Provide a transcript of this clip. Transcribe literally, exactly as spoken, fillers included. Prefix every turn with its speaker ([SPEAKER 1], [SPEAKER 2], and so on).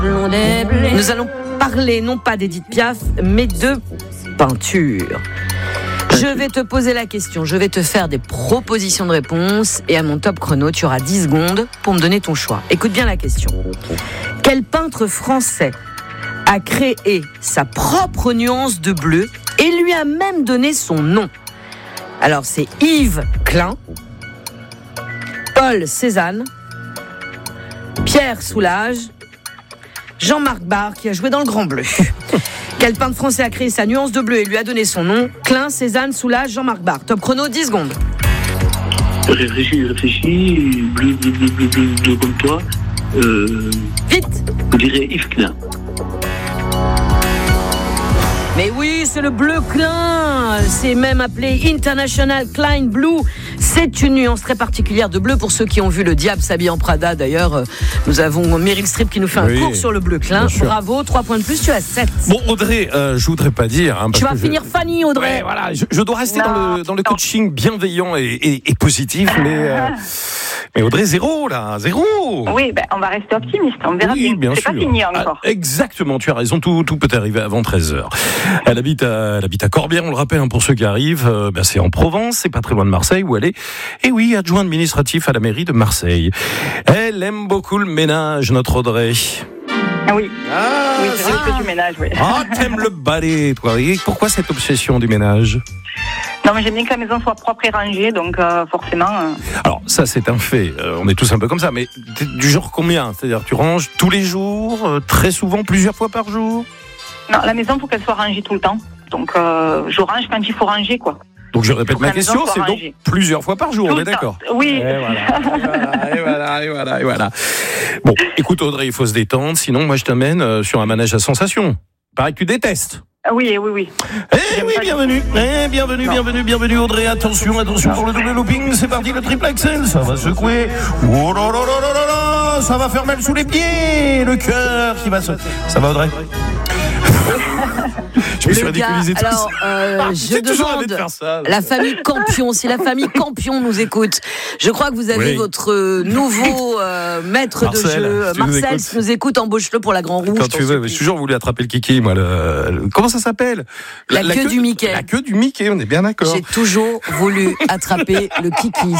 [SPEAKER 1] Nous allons parler non pas d'Edith Piaf, mais de peinture. Je vais te poser la question, je vais te faire des propositions de réponse et à mon top chrono, tu auras dix secondes pour me donner ton choix. Écoute bien la question. Quel peintre français a créé sa propre nuance de bleu et lui a même donné son nom? Alors c'est Yves Klein, Paul Cézanne, Pierre Soulages, Jean-Marc Barre qui a joué dans le Grand Bleu. Quel peintre français a créé sa nuance de bleu et lui a donné son nom? Klein, Cézanne, Soulages, Jean-Marc Barre. Top chrono, dix secondes.
[SPEAKER 2] Réfléchis, réfléchis, bleu, bleu, bleu, bleu, bleu, bleu comme toi. Euh,
[SPEAKER 1] Vite.
[SPEAKER 2] Je dirais Yves Klein.
[SPEAKER 1] Mais oui, c'est le bleu Klein. C'est même appelé International Klein Blue. C'est une nuance très particulière de bleu pour ceux qui ont vu Le Diable s'habiller en Prada. D'ailleurs, nous avons Meryl Streep qui nous fait un oui, cours sur le bleu Klein. Bravo, trois points de plus, tu as sept.
[SPEAKER 3] Bon, Audrey, euh, je voudrais pas dire... Hein, parce
[SPEAKER 1] tu vas
[SPEAKER 3] que
[SPEAKER 1] finir
[SPEAKER 3] je...
[SPEAKER 1] Fanny, Audrey.
[SPEAKER 3] Ouais, voilà, je, je dois rester dans le, dans le coaching bienveillant et, et, et positif, mais... Euh... Mais Audrey, zéro, là, zéro.
[SPEAKER 4] Oui, ben, on va rester optimiste, on verra
[SPEAKER 3] oui, bien.
[SPEAKER 4] C'est
[SPEAKER 3] sûr.
[SPEAKER 4] pas fini encore.
[SPEAKER 3] Ah, exactement, tu as raison, tout, tout peut arriver avant treize heures. Elle habite à, elle habite à Corbière, on le rappelle, hein, pour ceux qui arrivent, euh, ben, c'est en Provence, c'est pas très loin de Marseille, où elle est. Et oui, adjoint administratif à la mairie de Marseille. Elle aime beaucoup le ménage, notre Audrey.
[SPEAKER 4] Oui, ah, oui c'est vrai que du ménage, oui.
[SPEAKER 3] Ah, t'aimes le balai, toi. Et pourquoi cette obsession du ménage ?
[SPEAKER 4] Non, mais j'aime bien que la maison soit propre et rangée, donc euh, forcément... Euh...
[SPEAKER 3] Alors, ça, c'est un fait. Euh, on est tous un peu comme ça, mais du genre combien ? C'est-à-dire, tu ranges tous les jours, euh, très souvent, plusieurs fois par jour ?
[SPEAKER 4] Non, la maison, il faut qu'elle soit rangée tout le temps. Donc, euh, je range quand il faut ranger, quoi.
[SPEAKER 3] Donc, je répète ma question, c'est donc plusieurs fois par jour,
[SPEAKER 4] tout
[SPEAKER 3] on est d'accord ?
[SPEAKER 4] Oui.
[SPEAKER 3] Et voilà, et voilà, et voilà, et voilà. Bon, écoute, Audrey, il faut se détendre, sinon, moi, je t'amène euh, sur un manège à sensations. Pareil que tu détestes.
[SPEAKER 4] Oui, oui, oui.
[SPEAKER 3] Eh oui, bienvenue, eh, bienvenue, non. bienvenue, bienvenue Audrey, attention, attention pour le double looping, c'est parti, le triple axel, ça va secouer, oh là là là là là là, ça va faire mal sous les pieds, le cœur qui va se... Ça va Audrey? Je me suis ridiculisé tout
[SPEAKER 1] alors, euh, je demande de ça, la famille Campion, si la famille Campion nous écoute, je crois que vous avez oui. votre nouveau euh, maître Marcel, de jeu, si Marcel, si nous écoute, embauche-le pour la Grand Rouge.
[SPEAKER 3] Quand tu veux, j'ai toujours voulu attraper le kiki, moi. Le, le, comment ça s'appelle?
[SPEAKER 1] La, la, la queue, queue du Mickey.
[SPEAKER 3] La queue du Mickey, on est bien d'accord.
[SPEAKER 1] J'ai toujours voulu attraper le kiki.